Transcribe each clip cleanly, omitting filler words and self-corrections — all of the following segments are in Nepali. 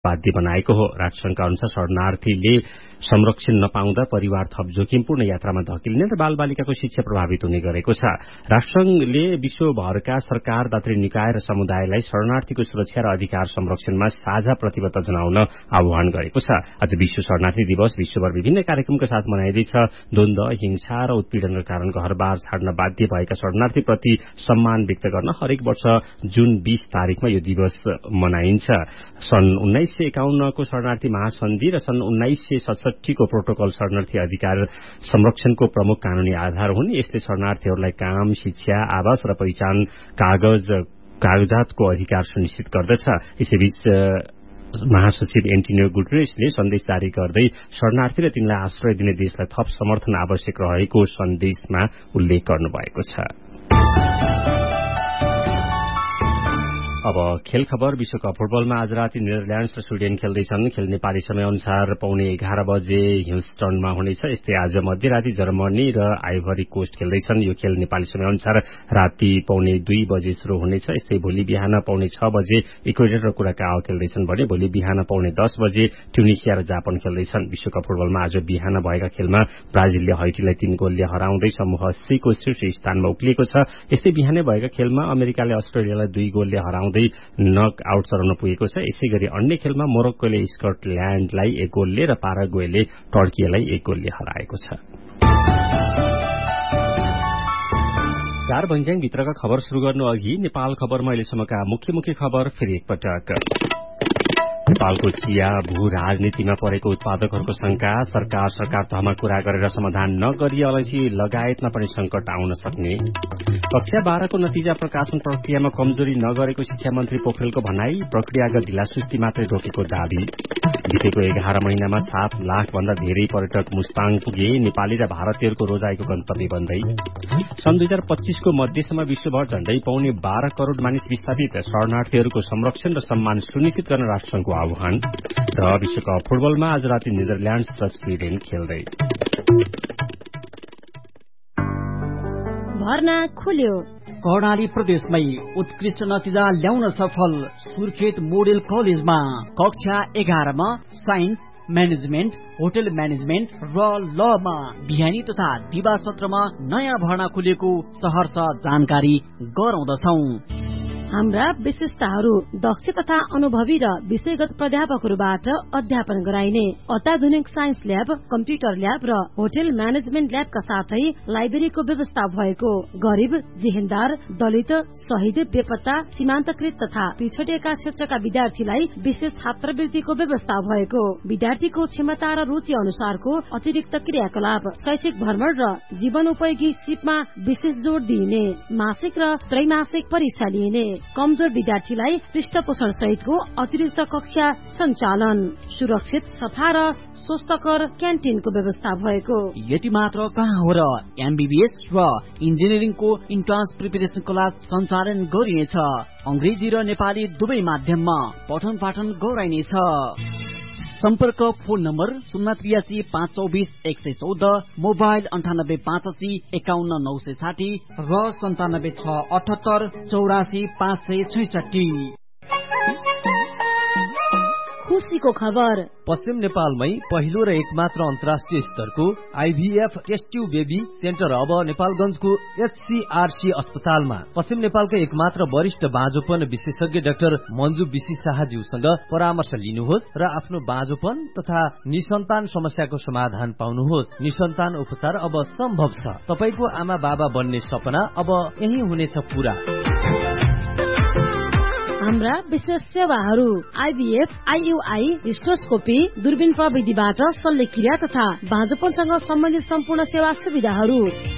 बाध्य बनाएको हो। राष्ट्रसंघका अनुसार शरणार्थीले संरक्षण नपाउँदा परिवार थप जोखिमपूर्ण यात्रामा धकिलिने र बालबालिकाको शिक्षा प्रभावित हुने गरेको छ। राष्ट्रसंघले विश्वभरका सरकार, दात्री निकाय र समुदायलाई शरणार्थीको सुरक्षा र अधिकार संरक्षणमा साझा प्रतिबद्धता जनाउन आह्वान गरेको छ। आज विश्व शरणार्थी दिवस विश्वभर विभिन्न कार्यक्रमका साथ मनाइँदैछ। द्वन्द्व, हिंसा र उत्पीड़नका कारण घरबार छाड्न बाध्य भएका शरणार्थीप्रति सम्मान व्यक्त गर्न हरेक वर्ष जुन 20 तारिकमा यो दिवस मनाइन्छ। सन् 1951 को शरणार्थी महासन्धि र सन् 1967 को प्रोटोकल शरणार्थी अधिकार संरक्षणको प्रमुख कानूनी आधार हुन्। यसले शरणार्थीहरूलाई काम, शिक्षा, आवास र पहिचान कागजातको अधिकार सुनिश्चित गर्दछ। यसैबीच महासचिव एन्टोनियो गुटेरेसले सन्देश जारी गर्दै शरणार्थी र तिनलाई आश्रय दिने देशलाई थप समर्थन आवश्यक रहेको सन्देशमा उल्लेख गर्नुभएको छ। अब खेल खबर। विश्वकप फुटबलमा आज राति नेदरल्याण्ड्स र स्विडेन खेल्दैछन्। खेल नेपाली समय अनुसार पौने 11 बजे ह्युस्टनमा हुनेछ। यस्तै आज मध्यराति जर्मनी र आइभरी कोस्ट खेल्दैछन्। यो खेल नेपाली समय अनुसार राति पौने 2 बजे शुरू हुनेछ। यस्तै भोलि बिहान पौने 6 बजे इक्वेडर र कुराकाओ खेल्दैछन् भने भोलि बिहान पौने 10 बजे ट्युनिसिया र जापान खेल्दैछन्। विश्वकप फुटबलमा आज बिहान भएका खेलमा ब्राजिलले हैटीलाई 3 गोलले हराउँदै समूह C को शीर्ष स्थानमा उक्लिएको छ। यस्तै बिहानै भएका खेलमा अमेरिकाले अस्ट्रेलियालाई 2 गोलले हराउँदै नक आउट चरण पुगेको छ। यसैगरी अन्य खेलमा मोरक्कोले स्कटल्याण्डलाई 1 गोलले र पाराग्वेले टर्कीलाई 1 गोलले हराएको छ। 4 भञ्ज्याङ भित्रका खबर शुरू गर्नु अघि नेपाल खबरमा अहिलेसम्मका मुख्य खबर फेरि एकपटक। नेपालको चिया भू राजनीतिमा परेको उत्पादकहरूको शंका, सरकार तहमा कुरा गरेर समाधान नगरी अलैँची लगायतमा पनि संकट आउन सक्ने। कक्षा 12 को नतिजा प्रकाशन प्रक्रियामा कमजोरी नगरेको शिक्षा मन्त्री पोखरेलको भनाई, प्रक्रियागत ढिलासुस्ती मात्रै रोकेको दावी। बितेको 11 महिनामा 7 लाख भन्दा धेरै पर्यटक मुस्ताङ पुगे, नेपाली र भारतीयहरूको रोजाइको गन्तव्य बन्दै। सन् 2025 को मध्यसम्म विश्वभर झण्डै पौने 12 करोड़ मानिस विस्थापित, शरणार्थीहरूको संरक्षण र सम्मान सुनिश्चित गर्न राष्ट्रसंघको आह्वान। र विश्वकप फुटबलमा आज राति नेदरल्याण्ड्स र स्विडेन खेल्दै। भर्ना खुल्यो। कर्णाली प्रदेशमै उत्कृष्ट नतिजा ल्याउन सफल सुर्खेत मोडेल कलेजमा कक्षा 11 मा साइन्स, म्यानेजमेन्ट, होटल म्यानेजमेन्ट र लमा बिहानी तथा दिवा सत्रमा नयाँ भर्ना खुलेको सहर्ष जानकारी गराउँदछौं। हाम्रा विशेषताहरू दक्ष तथा अनुभवी र विषयगत प्राध्यापकहरूबाट अध्यापन गराइने अत्याधुनिक साइन्स ल्याब, कम्प्युटर ल्याब र होटल म्यानेजमेन्ट ल्याबका साथै लाइब्रेरीको व्यवस्था भएको, गरिब, जेहेन्दार, दलित, शहीद, बेपत्ता, सीमान्तकृत तथा पिछडिएका क्षेत्रका विद्यार्थीलाई विशेष छात्रवृत्तिको व्यवस्था भएको, विद्यार्थीको क्षमता र रुचि अनुसारको अतिरिक्त क्रियाकलाप, शैक्षिक भ्रमण र जीवनोपयोगी सिपमा विशेष जोड़ दिइने, मासिक र त्रैमासिक परीक्षा लिइने, कमजोर विद्यार्थीलाई पृष्ठपोषण सहितको अतिरिक्त कक्षा सञ्चालन, सुरक्षित, सफा र स्वस्थकर क्यान्टिनको व्यवस्था भएको। यति मात्र कहाँ हो र एमबीबीएस र इन्जिनियरिङको इन्ट्रान्स प्रिपरेसन क्लास सञ्चालन गरिनेछ। अंग्रेजी र नेपाली दुवै माध्यममा पठन पाठन गराइनेछ। सम्पर्क फोन नम्बर 083 524 114, मोबाइल 98 85 51 960 र 97 6 78 84 566। खुशीको खबर। पश्चिम नेपालमै पहिलो र एकमात्र अन्तर्राष्ट्रिय स्तरको IVF test tube baby centre अब नेपालगञ्जको एचसीआरसी अस्पतालमा। पश्चिम नेपालका एकमात्र वरिष्ठ बाँझोपन विशेषज्ञ डाक्टर मन्जु बिसी शाहज्यूसँग परामर्श लिनुहोस् र आफ्नो बाँझोपन तथा निसन्तान समस्याको समाधान पाउनुहोस्। निसन्तान उपचार अब सम्भव छ। तपाईको आमा बाबा बन्ने सपना अब यही हुनेछ पूरा। हाम्रा विशेष सेवाहरू आइभीएफ, आइयुआई, हिस्टोस्कोपी, दूरबीन प्रविधिबाट शल्यक्रिया तथा बाँझोपनसँग सम्बन्धित सम्पूर्ण सेवा सुविधाहरू।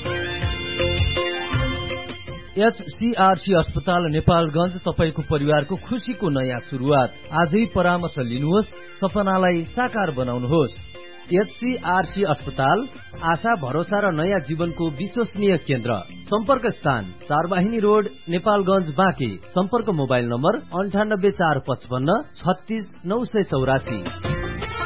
एचसीआरसी अस्पताल नेपालगञ्ज, तपाईको परिवारको खुशीको नयाँ सुरुवात। आजै परामर्श लिनुहोस्, सपनालाई साकार बनाउनुहोस्। एचसीआरसी अस्पताल आशा, भरोसा र नयाँ जीवनको विश्वसनीय केन्द्र। सम्पर्क स्थान 4 वाहिनी रोड, नेपालगञ्ज, बाँके। सम्पर्क मोबाइल नम्बर 98 455 36 984।